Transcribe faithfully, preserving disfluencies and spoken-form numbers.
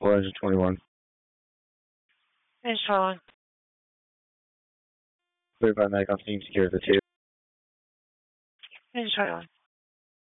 Full engine twenty-one. Engine twenty-one. Clear by Mag on scene, secure the two. Engine twenty-one.